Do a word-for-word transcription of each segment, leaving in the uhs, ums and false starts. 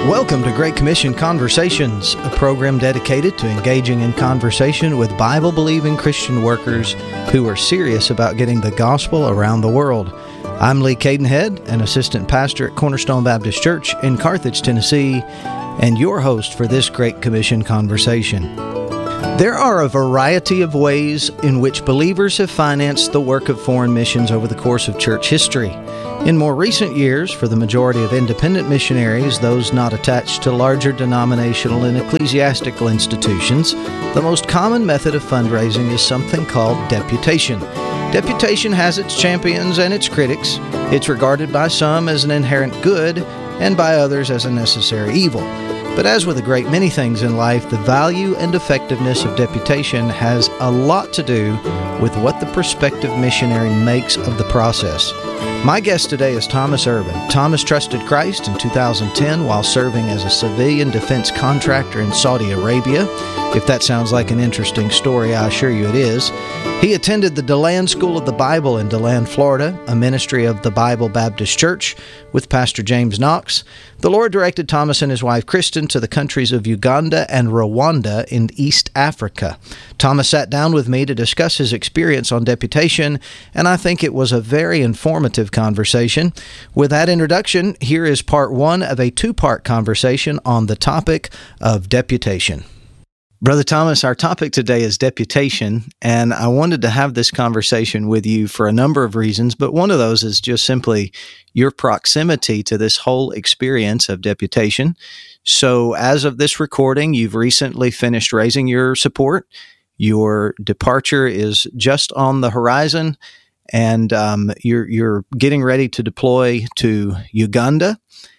Welcome to Great Commission Conversations, a program dedicated to engaging in conversation with Bible-believing Christian workers who are serious about getting the gospel around the world. I'm Lee Cadenhead, an assistant pastor at Cornerstone Baptist Church in Carthage, Tennessee, and your host for this Great Commission Conversation. There are a variety of ways in which believers have financed the work of foreign missions over the course of church history. In more recent years, for the majority of independent missionaries, those not attached to larger denominational and ecclesiastical institutions, the most common method of fundraising is something called deputation. Deputation has its champions and its critics. It's regarded by some as an inherent good and by others as a necessary evil. But as with a great many things in life, the value and effectiveness of deputation has a lot to do with what the prospective missionary makes of the process. My guest today is Thomas Urban. Thomas trusted Christ in two thousand ten while serving as a civilian defense contractor in Saudi Arabia. If that sounds like an interesting story, I assure you it is. He attended the DeLand School of the Bible in DeLand, Florida, a ministry of the Bible Baptist Church with Pastor James Knox. The Lord directed Thomas and his wife Kristen to the countries of Uganda and Rwanda in East Africa. Thomas sat down with me to discuss his experience on deputation, and I think it was a very informative conversation. With that introduction, here is part one of a two-part conversation on the topic of deputation. Brother Thomas, our topic today is deputation, and I wanted to have this conversation with you for a number of reasons, but one of those is just simply your proximity to this whole experience of deputation. So as of this recording, you've recently finished raising your support. Your departure is just on the horizon, and um, you're you're getting ready to deploy to Uganda.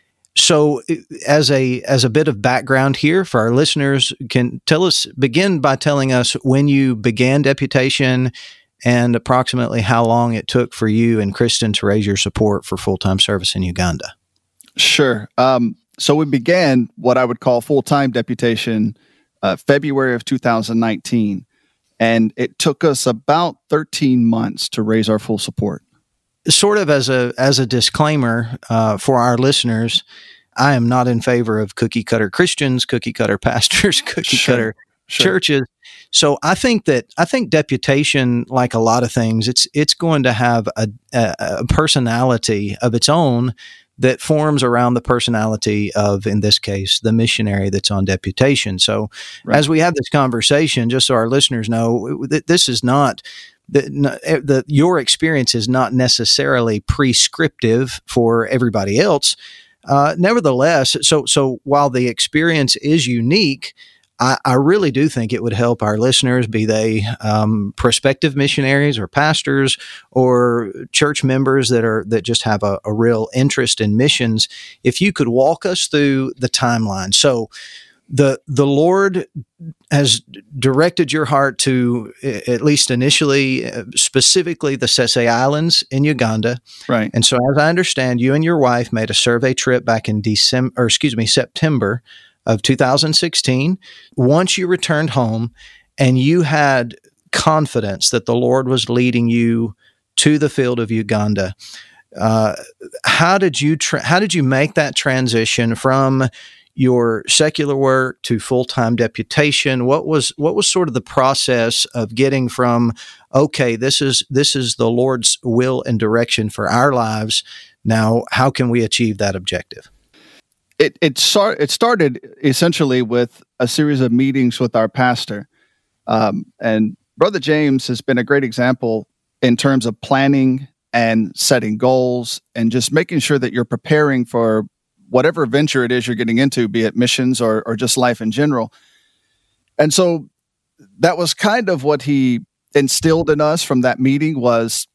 So as a as a bit of background here for our listeners, can tell us, begin by telling us when you began deputation and approximately how long it took for you and Kristen to raise your support for full-time service in Uganda. Sure. Um, so we began what I would call full-time deputation uh, February of two thousand nineteen, and it took us about thirteen months to raise our full support. Sort of as a as a disclaimer uh, for our listeners, I am not in favor of cookie cutter Christians, cookie cutter pastors, cookie sure, cutter sure. churches. So I think that I think deputation, like a lot of things, it's it's going to have a, a, a personality of its own that forms around the personality of, in this case, the missionary that's on deputation. So right. As we have this conversation, just so our listeners know, that this is not. The, the, your experience is not necessarily prescriptive for everybody else. Uh, nevertheless, so so while the experience is unique, I, I really do think it would help our listeners, be they um, prospective missionaries or pastors or church members that are that just have a, a real interest in missions, if you could walk us through the timeline. So The the Lord has directed your heart to, at least initially, specifically the Sese Islands in Uganda. Right. And so, as I understand, you and your wife made a survey trip back in December, or excuse me, September of two thousand sixteen. Once you returned home, and you had confidence that the Lord was leading you to the field of Uganda. Uh, how did you tra- how did you make that transition from your secular work to full-time deputation? What was what was sort of the process of getting from, okay, this is this is the Lord's will and direction for our lives. Now, how can we achieve that objective? It it, start, it started essentially with a series of meetings with our pastor. Um, and Brother James has been a great example in terms of planning and setting goals and just making sure that you're preparing for whatever venture it is you're getting into, be it missions or or just life in general. And so that was kind of what he instilled in us from that meeting. Was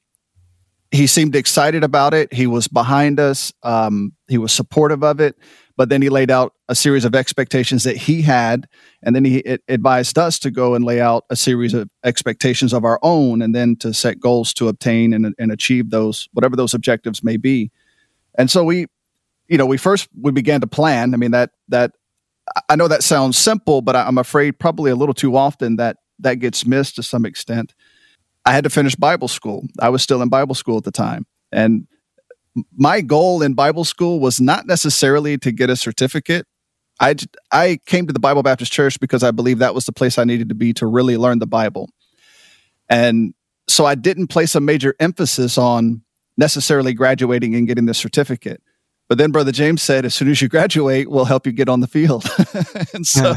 he seemed excited about it. He was behind us. Um, he was supportive of it. But then he laid out a series of expectations that he had. And then he it advised us to go and lay out a series of expectations of our own, and then to set goals to obtain and, and achieve those, whatever those objectives may be. And so we, You know, we first we began to plan. I mean, that that I know that sounds simple, but I'm afraid probably a little too often that that gets missed to some extent. I had to finish Bible school. I was still in Bible school at the time, and my goal in Bible school was not necessarily to get a certificate. I, I came to the Bible Baptist Church because I believed that was the place I needed to be to really learn the Bible. And so I didn't place a major emphasis on necessarily graduating and getting the certificate. But then Brother James said, as soon as you graduate, we'll help you get on the field. And so,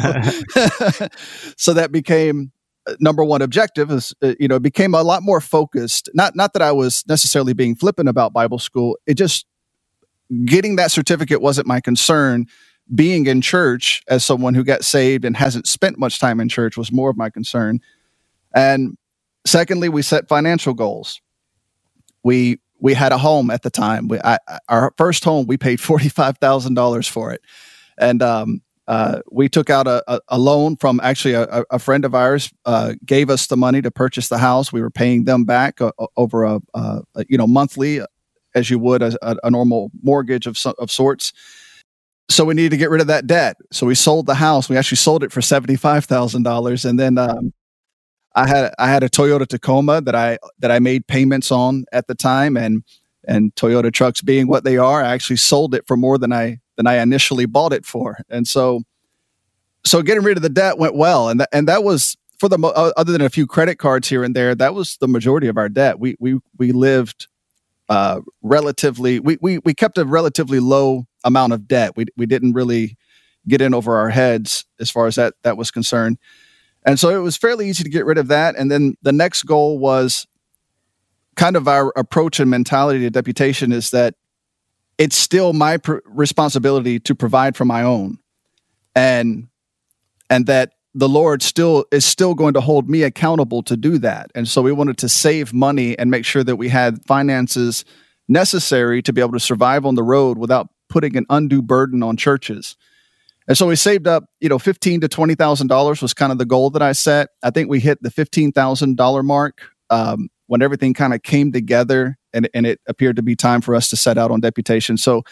so that became number one objective. Is, uh, you know, it became a lot more focused. Not, not that I was necessarily being flippant about Bible school. It just, getting that certificate wasn't my concern. Being in church as someone who got saved and hasn't spent much time in church was more of my concern. And secondly, we set financial goals. We we had a home at the time. We, I, our first home, we paid forty-five thousand dollars for it. And um, uh, we took out a, a, a loan from actually a, a friend of ours, uh, gave us the money to purchase the house. We were paying them back uh, over a, uh, you know, monthly, as you would a, a normal mortgage of of sorts. So we needed to get rid of that debt. So we sold the house. We actually sold it for seventy-five thousand dollars. And then um, I had I had a Toyota Tacoma that I that I made payments on at the time, and and Toyota trucks being what they are, I actually sold it for more than I than I initially bought it for. And so so getting rid of the debt went well, and that and that was for the other than a few credit cards here and there, that was the majority of our debt. We we we lived uh, relatively we we we kept a relatively low amount of debt. We we didn't really get in over our heads as far as that that was concerned. And so it was fairly easy to get rid of that. And then the next goal was kind of our approach and mentality to deputation is that it's still my pr- responsibility to provide for my own. And and that the Lord still is still going to hold me accountable to do that. And so we wanted to save money and make sure that we had finances necessary to be able to survive on the road without putting an undue burden on churches. And so we saved up, you know, fifteen to twenty thousand dollars was kind of the goal that I set. I think we hit the fifteen thousand dollar mark um, when everything kind of came together, and and it appeared to be time for us to set out on deputation. So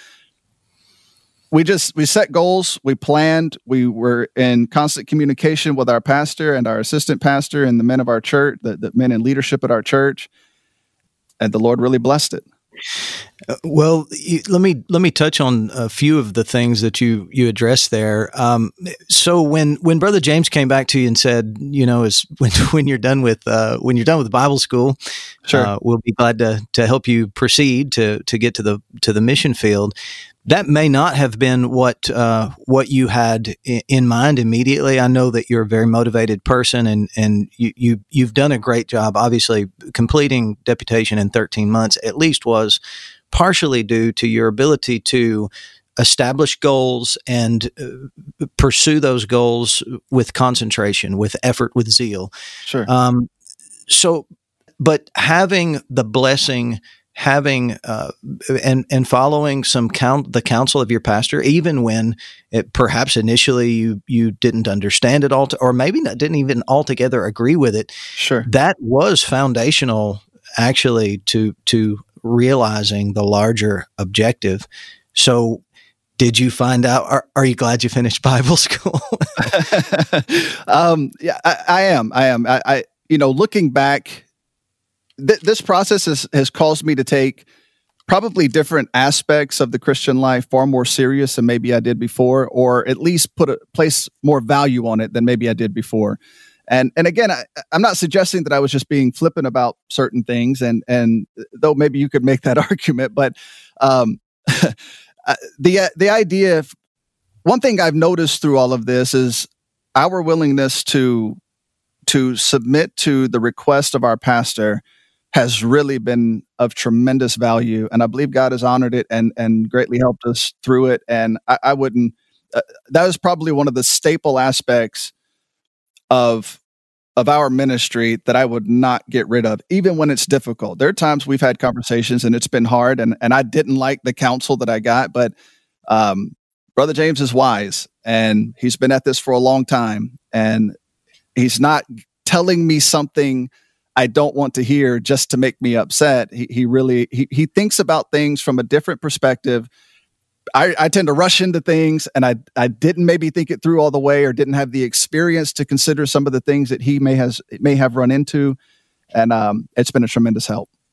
we just we set goals, we planned, we were in constant communication with our pastor and our assistant pastor and the men of our church, the, the men in leadership at our church, and the Lord really blessed it. Uh, well, you, let me let me touch on a few of the things that you you addressed there. Um, so when when Brother James came back to you and said, you know, is when when you're done with uh, when you're done with Bible school, sure, uh, we'll be glad to to help you proceed to to get to the to the mission field. That may not have been what uh, what you had in mind immediately. I know that you're a very motivated person, and and you, you you've done a great job. Obviously, completing deputation in thirteen months at least was partially due to your ability to establish goals and uh, pursue those goals with concentration, with effort, with zeal. Sure. Um, so, but having the blessing. Having uh, and and following some count the counsel of your pastor, even when it, perhaps initially you you didn't understand it all, to, or maybe not, didn't even altogether agree with it. Sure, that was foundational, actually, to to realizing the larger objective. So, did you find out? Are, are you glad you finished Bible school? um, yeah, I, I am. I am. I, I you know, looking back. This process has, has caused me to take probably different aspects of the Christian life far more serious than maybe I did before, or at least put a place more value on it than maybe I did before. And and again, I, I'm not suggesting that I was just being flippant about certain things, and and though maybe you could make that argument, but um, the the idea of one thing I've noticed through all of this is our willingness to to submit to the request of our pastor has really been of tremendous value. And I believe God has honored it and, and greatly helped us through it. And I, I wouldn't, uh, that is probably one of the staple aspects of, of our ministry that I would not get rid of, even when it's difficult. There are times we've had conversations and it's been hard, and, and I didn't like the counsel that I got, but um, Brother James is wise, and he's been at this for a long time, and he's not telling me something I don't want to hear just to make me upset. He, he really, he, he thinks about things from a different perspective. I, I tend to rush into things, and I, I didn't maybe think it through all the way, or didn't have the experience to consider some of the things that he may has may have run into. And um, it's been a tremendous help.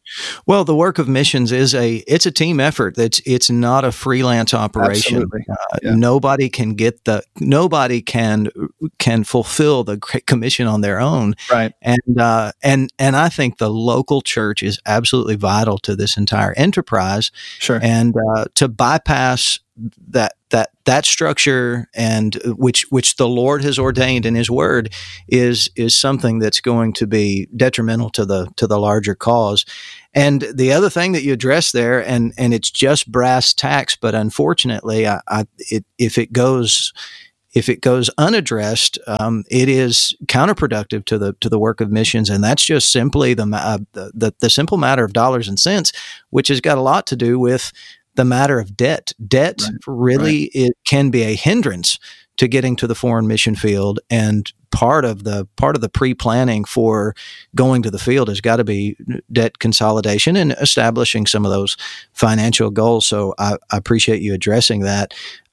Well, the work of missions is a it's a team effort. It's it's not a freelance operation. Absolutely. Uh, Yeah. Nobody can get the nobody can can fulfill the Great Commission on their own. Right. And uh, and and I think the local church is absolutely vital to this entire enterprise. Sure. And uh, to bypass that that that structure and which which the Lord has ordained in His Word is is something that's going to be detrimental to the to the larger cause. And the other thing that you address there, and and it's just brass tacks, but unfortunately, I, I it, if it goes if it goes unaddressed, um, it is counterproductive to the to the work of missions, and that's just simply the uh, the the simple matter of dollars and cents, which has got a lot to do with the matter of debt. Debt Right. really Right. it can be a hindrance to getting to the foreign mission field, and part of the part of the pre-planning for going to the field has got to be debt consolidation and establishing some of those financial goals. So I, I appreciate you addressing that.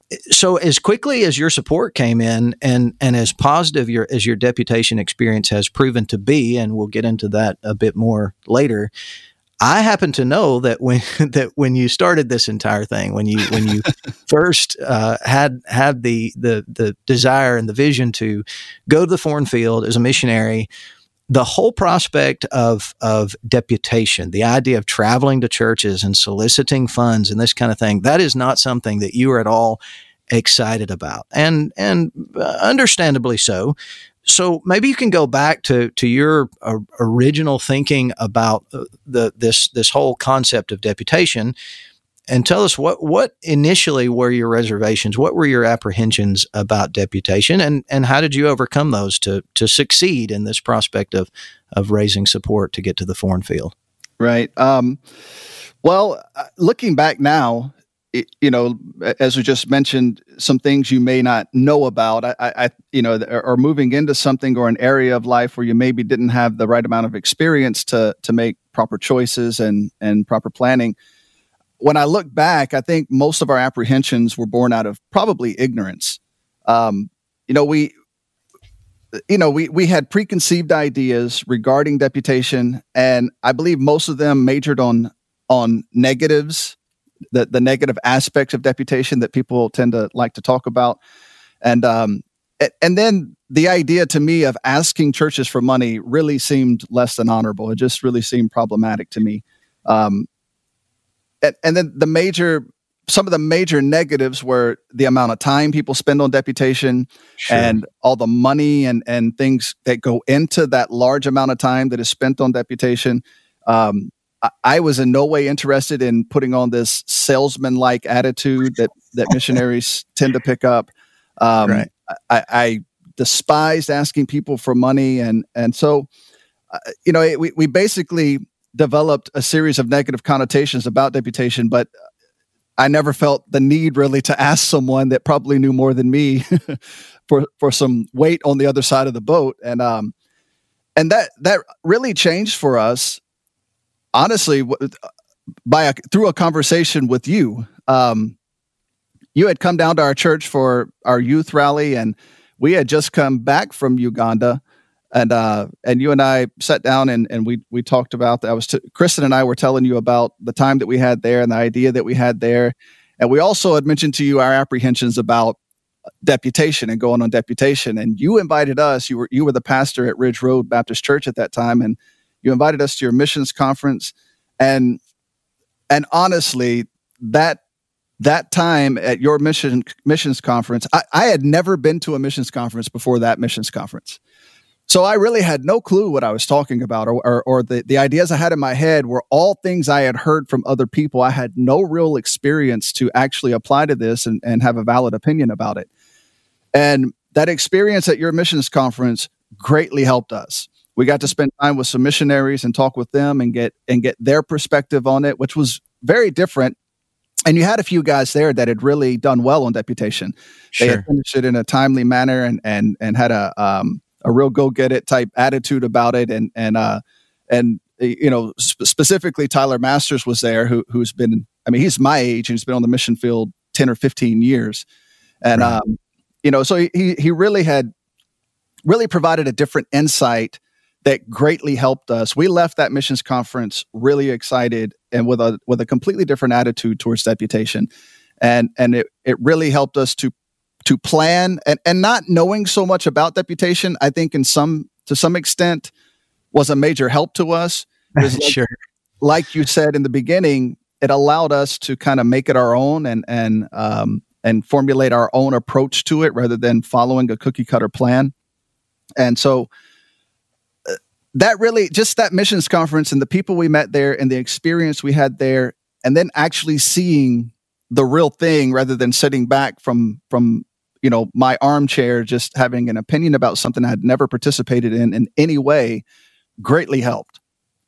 So as quickly as your support came in, and and as positive your as your deputation experience has proven to be, and we'll get into that a bit more later, I happen to know that when that when you started this entire thing, when you when you first uh, had had the the the desire and the vision to go to the foreign field as a missionary, the whole prospect of of deputation, the idea of traveling to churches and soliciting funds and this kind of thing, that is not something that you are at all excited about, and and uh, understandably so. So maybe you can go back to to your uh, original thinking about uh, the this this whole concept of deputation, and tell us what what initially were your reservations, what were your apprehensions about deputation, and and how did you overcome those to to succeed in this prospect of of raising support to get to the foreign field? Right. Um, well, uh, looking back now, it, you know, as we just mentioned, some things you may not know about, I, I you know, or moving into something or an area of life where you maybe didn't have the right amount of experience to to make proper choices and and proper planning. When I look back, I think most of our apprehensions were born out of probably ignorance. Um, you know, we, you know, we we had preconceived ideas regarding deputation, and I believe most of them majored on on negatives, the the negative aspects of deputation that people tend to like to talk about, and um, and then the idea to me of asking churches for money really seemed less than honorable. It just really seemed problematic to me. Um, and, and then the major, some of the major negatives were the amount of time people spend on deputation, Sure. and all the money and and things that go into that large amount of time that is spent on deputation. Um, I was in no way interested in putting on this salesman-like attitude that that missionaries tend to pick up. Um, Right. I, I despised asking people for money, and and so uh, you know it, we we basically developed a series of negative connotations about deputation. But I never felt the need really to ask someone that probably knew more than me for for some weight on the other side of the boat, and um and that that really changed for us. Honestly, by a, through a conversation with you, um, you had come down to our church for our youth rally, and we had just come back from Uganda, and uh, and you and I sat down and, and we we talked about that. I was t- Kristen and I were telling you about the time that we had there and the idea that we had there, and we also had mentioned to you our apprehensions about deputation and going on deputation. And you invited us. You were you were the pastor at Ridge Road Baptist Church at that time, and you invited us to your missions conference, and and honestly, that that time at your mission missions conference, I, I had never been to a missions conference before that missions conference, so I really had no clue what I was talking about, or or, or the the ideas I had in my head were all things I had heard from other people. I had no real experience to actually apply to this and, and have a valid opinion about it. And that experience at your missions conference greatly helped us. We got to spend time with some missionaries and talk with them and get and get their perspective on it, which was very different. And you had a few guys there that had really done well on deputation. They Sure. had finished it in a timely manner and and and had a um, a real go get it type attitude about it. And and uh, and you know sp- specifically Tyler Masters was there, who who's been I mean he's my age and he's been on the mission field ten or fifteen years, and Right. um, you know so he he really had really provided a different insight that greatly helped us. We left that missions conference really excited and with a with a completely different attitude towards deputation. And and it, it really helped us to to plan and, and not knowing so much about deputation, I think in some to some extent was a major help to us. Like, Sure. Like you said in the beginning, it allowed us to kind of make it our own and and um, and formulate our own approach to it rather than following a cookie cutter plan. And so uh, that really, just that missions conference and the people we met there and the experience we had there, and then actually seeing the real thing rather than sitting back from from you know my armchair just having an opinion about something I had never participated in in any way, greatly helped.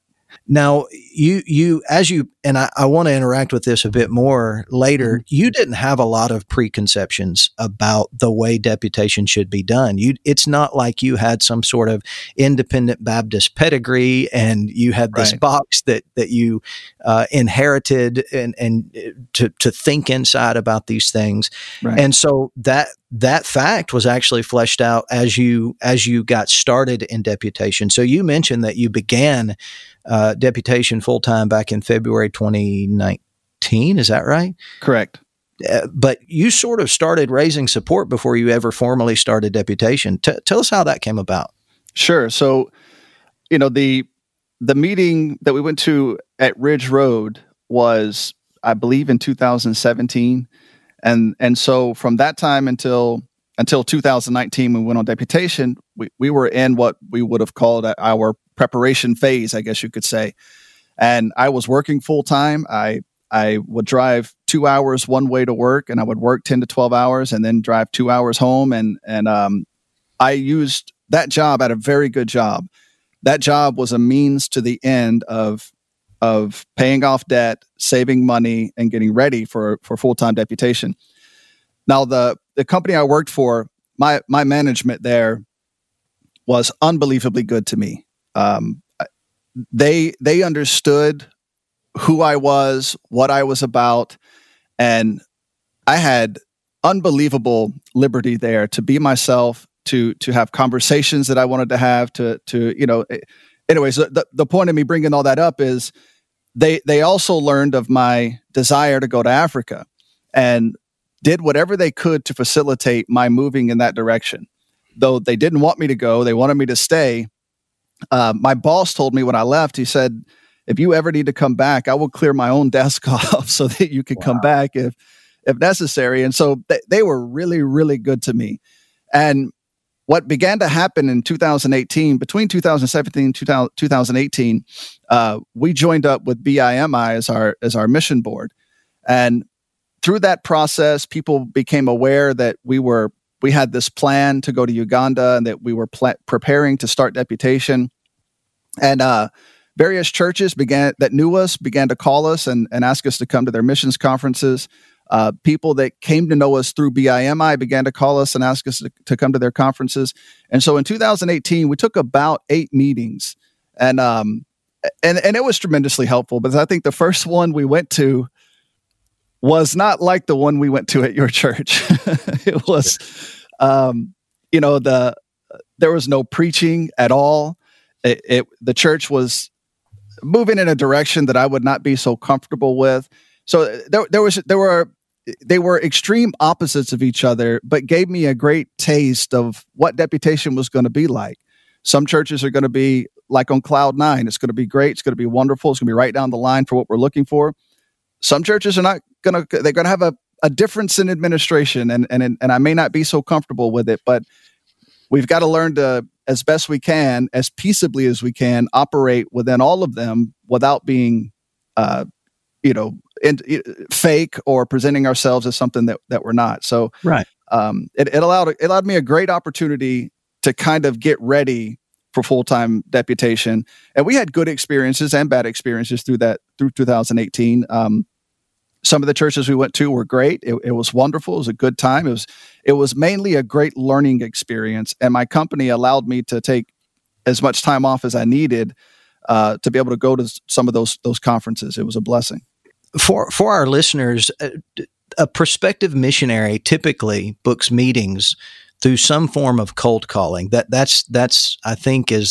Now, you, you, as you, and I, I want to interact with this a bit more later, you didn't have a lot of preconceptions about the way deputation should be done. You, it's not like you had some sort of independent Baptist pedigree and you had this Right. box that, that you uh, inherited and, and to, to think inside about these things. Right. And so that, that fact was actually fleshed out as you, as you got started in deputation. So you mentioned that you began Uh, deputation full-time back in February twenty nineteen. Is that right? Correct. Uh, but you sort of started raising support before you ever formally started deputation. T- tell us how that came about. Sure. So, you know, the the meeting that we went to at Ridge Road was, I believe, in two thousand seventeen. And and so from that time until until two thousand nineteen, when we went on deputation, we, we were in what we would have called our preparation phase, I guess you could say. And I was working full time. I I would drive two hours one way to work, and I would work ten to twelve hours, and then drive two hours home. And and um, I used that job at a very good job. That job was a means to the end of of paying off debt, saving money, and getting ready for for full time deputation. Now, the the company I worked for, my my management there was unbelievably good to me. Um, they they understood who I was, what I was about, and I had unbelievable liberty there to be myself, to to have conversations that I wanted to have, to to you know. Anyways, the the point of me bringing all that up is they they also learned of my desire to go to Africa, and did whatever they could to facilitate my moving in that direction. Though they didn't want me to go, they wanted me to stay. Uh, my boss told me when I left, he said, if you ever need to come back, I will clear my own desk off so that you can wow. come back if if necessary. And so th- they were really, really good to me. And what began to happen in two thousand eighteen, between two thousand seventeen and two thousand eighteen, uh, we joined up with B I M I as our as our mission board. And through that process, people became aware that we were we had this plan to go to Uganda and that we were pl- preparing to start deputation. And uh, various churches began that knew us began to call us and, and ask us to come to their missions conferences. Uh, people that came to know us through B I M I began to call us and ask us to, to come to their conferences. And so in two thousand eighteen, we took about eight meetings, and um, and and it was tremendously helpful because I think the first one we went to was not like the one we went to at your church. It was, um, you know, the there was no preaching at all. It, it the church was moving in a direction that I would not be so comfortable with. So there, there was there were they were extreme opposites of each other, but gave me a great taste of what deputation was going to be like. Some churches are going to be like on cloud nine. It's going to be great. It's going to be wonderful. It's going to be right down the line for what we're looking for. Some churches are not going to, they're going to have a, a difference in administration, and, and, and I may not be so comfortable with it, but we've got to learn to, as best we can, as peaceably as we can, operate within all of them without being, uh, you know, in, in, fake or presenting ourselves as something that, that we're not. So, right. um, it, it allowed, it allowed me a great opportunity to kind of get ready for full-time deputation. And we had good experiences and bad experiences through that, through two thousand eighteen. Um, some of the churches we went to were great. It, it was wonderful. It was a good time. It was, it was mainly a great learning experience. And my company allowed me to take as much time off as I needed uh, to be able to go to some of those, those conferences. It was a blessing. For, for our listeners, a, a prospective missionary typically books meetings through some form of cold calling. That that's that's I think is the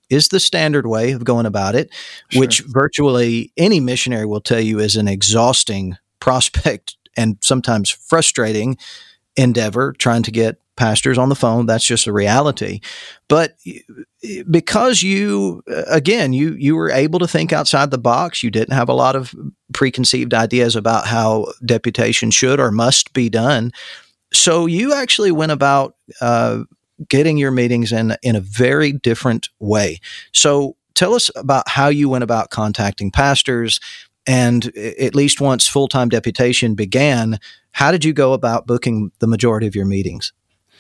is the standard way of going about it, Sure. which virtually any missionary will tell you is an exhausting prospect and sometimes frustrating endeavor, trying to get pastors on the phone. That's just a reality. But because you, again, you you were able to think outside the box, you didn't have a lot of preconceived ideas about how deputation should or must be done. So you actually went about uh, getting your meetings in, in a very different way. So tell us about how you went about contacting pastors, and at least once full-time deputation began, how did you go about booking the majority of your meetings?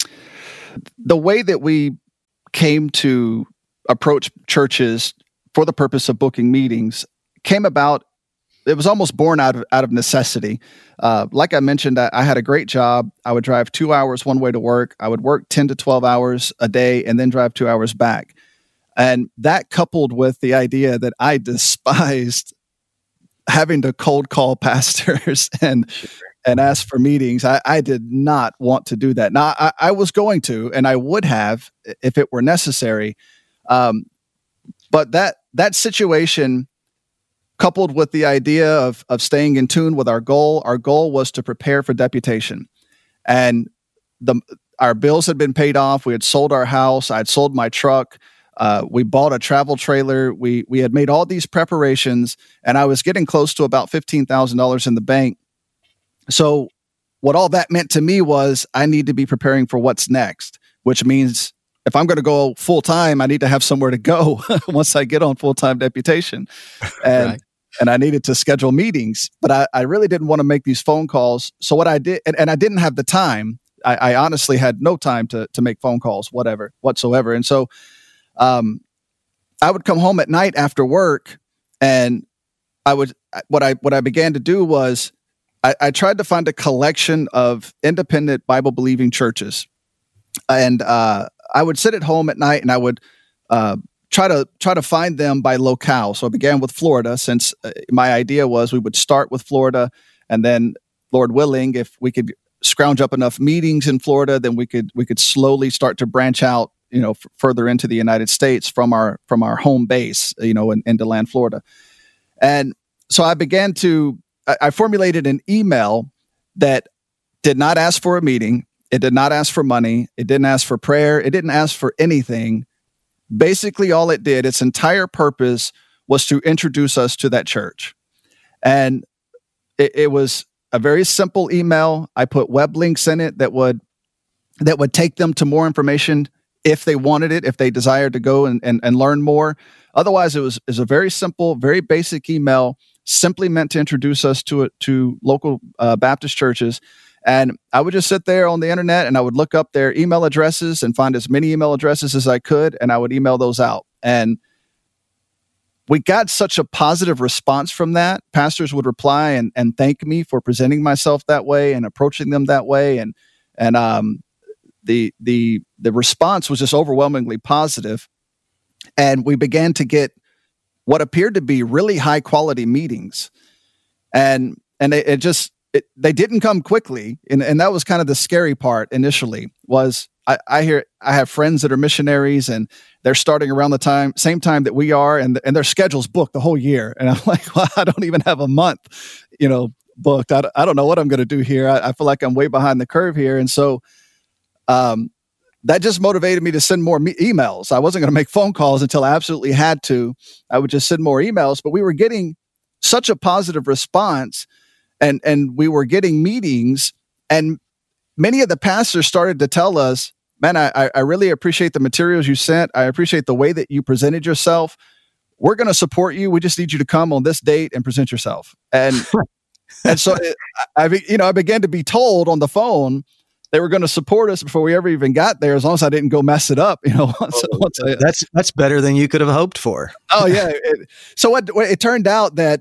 The way that we came to approach churches for the purpose of booking meetings came about, it was almost born out of out of necessity. Uh, like I mentioned, I, I had a great job. I would drive two hours one way to work. I would work ten to twelve hours a day and then drive two hours back. And that coupled with the idea that I despised having to cold call pastors and and ask for meetings, I, I did not want to do that. Now, I, I was going to, and I would have if it were necessary. Um, but that that situation, coupled with the idea of of staying in tune with our goal, our goal was to prepare for deputation. And the our bills had been paid off. We had sold our house. I'd sold my truck. Uh, we bought a travel trailer. We we had made all these preparations, and I was getting close to about fifteen thousand dollars in the bank. So what all that meant to me was I need to be preparing for what's next, which means if I'm going to go full time, I need to have somewhere to go once I get on full time deputation. And right. and I needed to schedule meetings, but I, I really didn't want to make these phone calls. So what I did, and, and I didn't have the time. I, I honestly had no time to to make phone calls, whatever, whatsoever. And so um, I would come home at night after work, and I would what I what I began to do was I, I tried to find a collection of independent Bible believing churches, and uh, I would sit at home at night and I would uh, try to try to find them by locale. So I began with Florida, since uh, my idea was we would start with Florida, and then, Lord willing, if we could scrounge up enough meetings in Florida, then we could we could slowly start to branch out, you know, f- further into the United States from our from our home base, you know, in, in DeLand, Florida. And so I began to I, I formulated an email that did not ask for a meeting. It did not ask for money. It didn't ask for prayer. It didn't ask for anything. Basically, all it did, its entire purpose was to introduce us to that church. And it, it was a very simple email. I put web links in it that would that would take them to more information if they wanted it, if they desired to go and, and, and learn more. Otherwise, it was, it was a very simple, very basic email, simply meant to introduce us to it, to local uh, Baptist churches. And I would just sit there on the internet and I would look up their email addresses and find as many email addresses as I could, and I would email those out. And we got such a positive response from that. Pastors would reply and, and thank me for presenting myself that way and approaching them that way. And and um, the the the response was just overwhelmingly positive. And we began to get what appeared to be really high quality meetings. And and it, it just It, they didn't come quickly, and, and that was kind of the scary part initially. Was I, I hear I have friends that are missionaries, and they're starting around the time same time that we are, and and their schedule's booked the whole year. And I'm like, well, I don't even have a month, you know, booked. I, I don't know what I'm going to do here. I, I feel like I'm way behind the curve here, and so um, that just motivated me to send more me- emails. I wasn't going to make phone calls until I absolutely had to. I would just send more emails, but we were getting such a positive response. And and we were getting meetings, and many of the pastors started to tell us, man, I, I really appreciate the materials you sent. I appreciate the way that you presented yourself. We're going to support you. We just need you to come on this date and present yourself. And and so it, I, you know, I began to be told on the phone they were going to support us before we ever even got there, as long as I didn't go mess it up. You know, once, oh, once I, that's that's better than you could have hoped for. Oh yeah. It, so what, what it turned out that.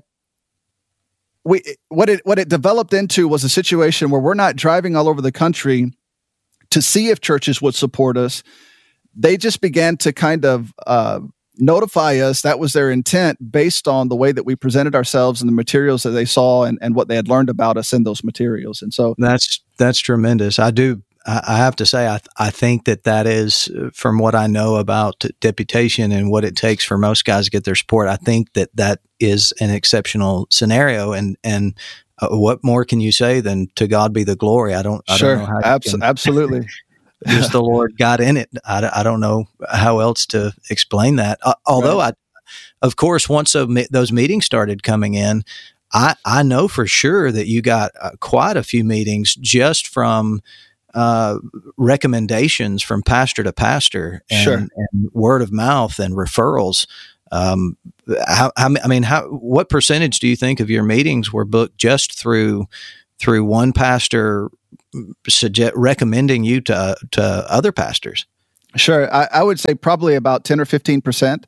We what it what it developed into was a situation where we're not driving all over the country to see if churches would support us. They just began to kind of uh, notify us that was their intent based on the way that we presented ourselves and the materials that they saw and, and what they had learned about us in those materials. And so that's that's tremendous. I do I, I have to say, I, I think that that is, from what I know about deputation and what it takes for most guys to get their support, I think that that is an exceptional scenario. And, and uh, what more can you say than to God be the glory? I don't, I sure. don't know how Abs- can, absolutely. just the Lord got in it. I, I don't know how else to explain that. Uh, although right. I, of course, once those meetings started coming in, I, I know for sure that you got uh, quite a few meetings just from uh, recommendations from pastor to pastor and, sure. and word of mouth and referrals. Um, how, how, I mean, how, what percentage do you think of your meetings were booked just through through one pastor suggest, recommending you to to other pastors? Sure, I, I would say probably about ten or fifteen percent.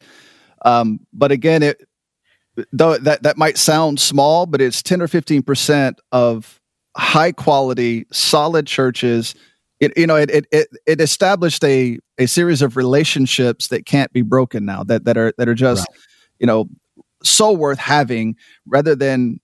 Um, but again, it though that that might sound small, but it's ten or fifteen percent of high quality, solid churches. It, you know, it, it, it, it established a, a series of relationships that can't be broken now, that, that are, that are just, right. you know, so worth having rather than,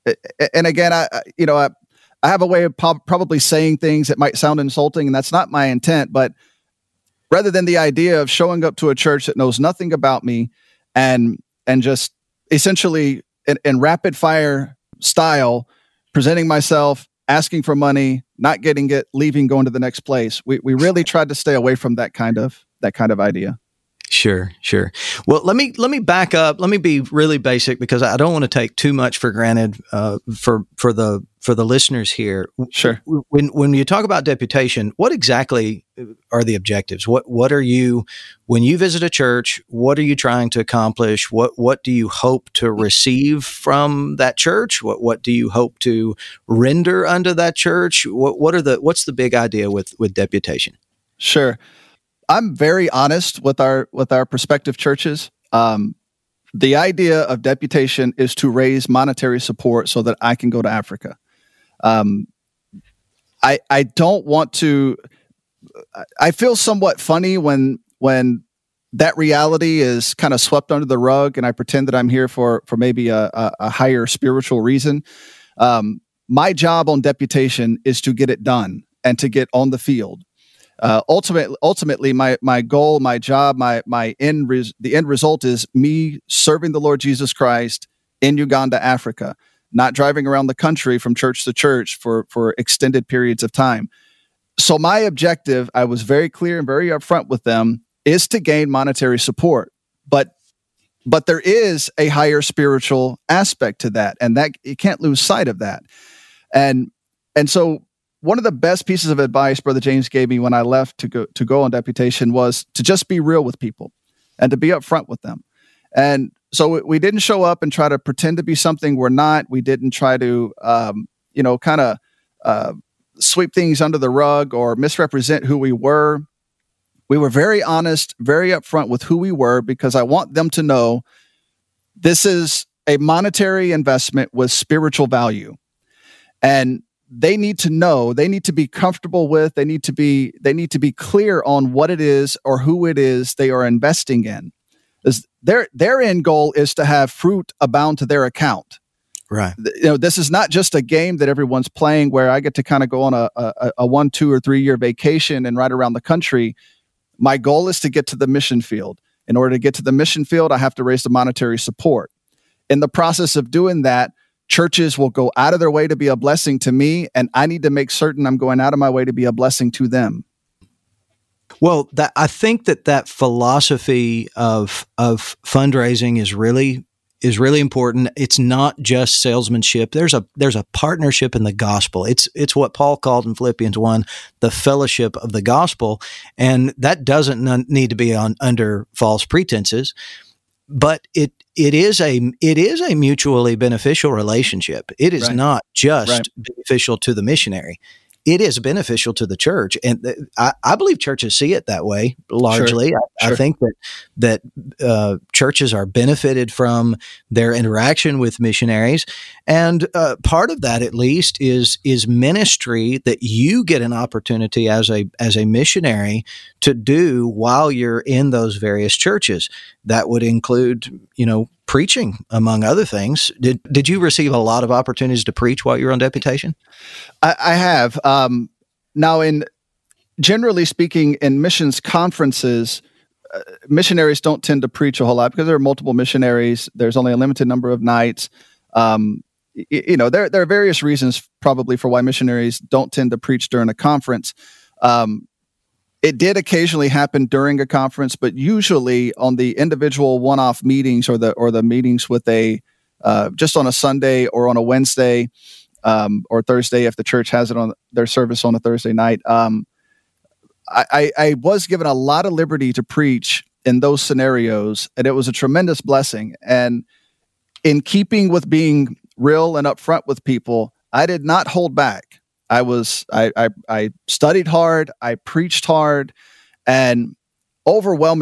and again, I, you know, I, I have a way of po- probably saying things that might sound insulting, and that's not my intent, but rather than the idea of showing up to a church that knows nothing about me and, and just essentially in, in rapid fire style, presenting myself, asking for money, not getting it, leaving, going to the next place. We we really tried to stay away from that kind of that kind of idea. Sure, sure. Well, let me let me back up. Let me be really basic because I don't want to take too much for granted uh, for for the for the listeners here. Sure. When when you talk about deputation, what exactly are the objectives? What what are you when you visit a church? What are you trying to accomplish? What what do you hope to receive from that church? What what do you hope to render unto that church? What what are the what's the big idea with with deputation? Sure. I'm very honest with our with our prospective churches. Um, the idea of deputation is to raise monetary support so that I can go to Africa. Um, I I don't want to. I feel somewhat funny when when that reality is kind of swept under the rug, and I pretend that I'm here for for maybe a, a, a higher spiritual reason. Um, my job on deputation is to get it done and to get on the field. Uh, ultimately, ultimately, my my goal, my job, my my end res- the end result is me serving the Lord Jesus Christ in Uganda, Africa, not driving around the country from church to church for for extended periods of time. So my objective, I was very clear and very upfront with them, is to gain monetary support. But but there is a higher spiritual aspect to that, and that you can't lose sight of that. And and so. One of the best pieces of advice Brother James gave me when I left to go to go on deputation was to just be real with people and to be upfront with them. And so we didn't show up and try to pretend to be something we're not. We didn't try to, um, you know, kind of uh, sweep things under the rug or misrepresent who we were. We were very honest, very upfront with who we were, because I want them to know this is a monetary investment with spiritual value. And they need to know, they need to be comfortable with, they need to be, they need to be clear on what it is or who it is they are investing in. Their, their end goal is to have fruit abound to their account. Right. You know, this is not just a game that everyone's playing where I get to kind of go on a, a, a one, two or three year vacation and ride around the country. My goal is to get to the mission field. In order to get to the mission field, I have to raise the monetary support. In the process of doing that, churches will go out of their way to be a blessing to me, and I need to make certain I'm going out of my way to be a blessing to them. Well, that, I think that that philosophy of of fundraising is really is really important. It's not just salesmanship. There's a there's a partnership in the gospel. It's it's what Paul called in Philippians one, the fellowship of the gospel, and that doesn't n- need to be on under false pretenses. But it it is a it is a mutually beneficial relationship. It is right. not just right. beneficial to the missionary. It is beneficial to the church, and th- I, I believe churches see it that way largely. Sure. I, Sure. I think that that uh, churches are benefited from their interaction with missionaries, and uh, part of that, at least, is is ministry that you get an opportunity as a as a missionary to do while you're in those various churches. That would include, you know, preaching, among other things. Did did you receive a lot of opportunities to preach while you were on deputation? I, I have. Um, now, in generally speaking, in missions conferences, uh, missionaries don't tend to preach a whole lot because there are multiple missionaries. There's only a limited number of nights. Um, y- you know, there there are various reasons probably for why missionaries don't tend to preach during a conference. Um, it did occasionally happen during a conference, but usually on the individual one-off meetings or the or the meetings with a uh, just on a Sunday or on a Wednesday um, or Thursday if the church has it on their service on a Thursday night. Um, I, I, I was given a lot of liberty to preach in those scenarios, and it was a tremendous blessing. And in keeping with being real and upfront with people, I did not hold back. I was I I, I studied hard, I preached hard, and overwhelmingly